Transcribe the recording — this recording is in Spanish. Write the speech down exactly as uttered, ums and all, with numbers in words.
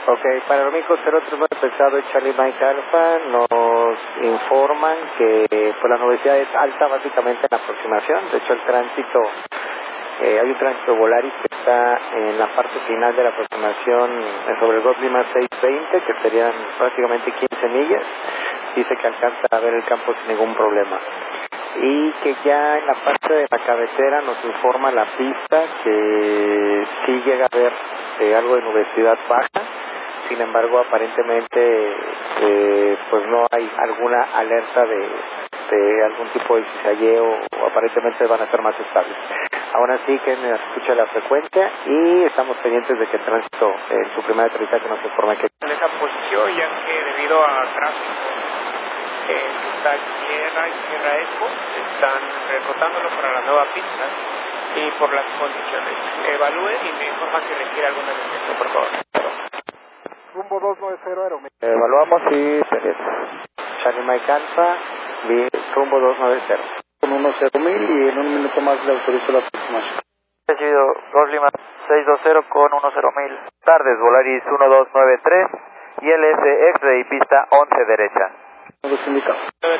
Ok, para Romeo cero tres nueve pesado Charlie Mike Alpha nos informan que pues, la nubosidad es alta básicamente en la aproximación. De hecho el tránsito, eh, hay un tránsito Volaris que está en la parte final de la aproximación eh, sobre el Golf Lima seiscientos veinte, que serían prácticamente quince millas. Dice que alcanza a ver el campo sin ningún problema. Y que ya en la parte de la cabecera nos informa la pista que sí llega a haber eh, algo de nubosidad baja. Sin embargo, aparentemente eh, pues no hay alguna alerta de, de algún tipo de cizalleo, o aparentemente van a ser más estables. Aún así, que me escucha la frecuencia y estamos pendientes de que el tránsito en su primera aterrizaje nos informe que... En esa posición, ya que debido a tráfico eh, que está Sierra y Sierra Eco, están recortándolo para la nueva pista y por las condiciones. Evalúe y me informa si requiere alguna atención, por favor. Rumbo dos nueve cero Aeroméxico. Evaluamos y pendientes. Charlie Mike Alpha, rumbo dos nueve cero. Con uno cero mil y en un minuto más le autorizo la aproximación. Recibido Golf Lima seiscientos veinte con diez mil. Tardes, Volaris uno dos nueve tres y L S X-Ray pista once derecha. Los indicados.